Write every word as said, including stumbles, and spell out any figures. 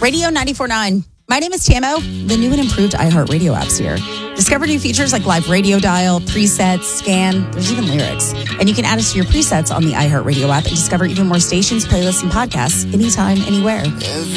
Radio ninety-four point nine. My name is Tamo. The new and improved iHeartRadio app's here. Discover new features like live radio dial, presets, scan. There's even lyrics. And you can add us to your presets on the iHeartRadio app and discover even more stations, playlists, and podcasts anytime, anywhere.